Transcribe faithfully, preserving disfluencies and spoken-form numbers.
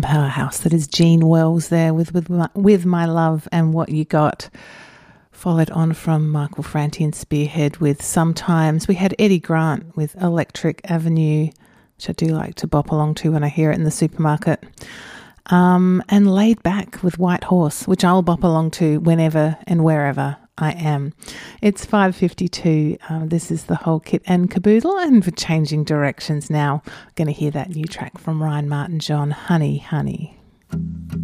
Christian powerhouse that is Gene Wells there with with my, with my Love and What You Got. Followed on from Michael Franti and Spearhead with Sometimes. We had Eddie Grant with Electric Avenue, which I do like to bop along to when I hear it in the supermarket. Um, and Laid Back with White Horse, which I'll bop along to whenever and wherever I am. It's five fifty-two. Um, this is the whole kit and caboodle, and for changing directions now, I'm going to hear that new track from Ryan Martin John, Honey, Honey.